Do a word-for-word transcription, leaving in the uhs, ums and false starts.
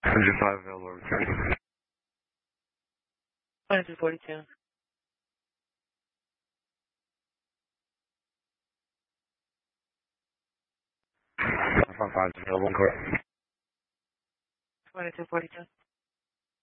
Engine five available, return. twenty-two forty-two. five five available in court. twenty-two forty-two.